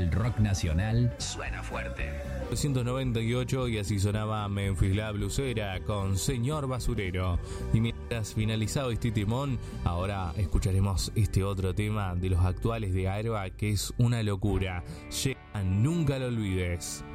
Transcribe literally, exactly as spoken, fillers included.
El rock nacional suena fuerte. mil novecientos noventa y ocho y así sonaba Memphis la Blusera con Señor Basurero. Y mientras finalizaba este timón, ahora escucharemos este otro tema de los actuales de Aerba que es una locura. Llega Nunca lo olvides.